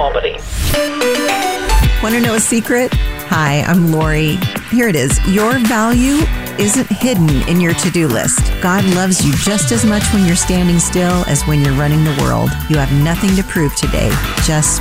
Albany. Want to know a secret? Hi, I'm Lori. Here it is. Your value isn't hidden in your to-do list. God loves you just as much when you're standing still as when you're running the world. You have nothing to prove today, just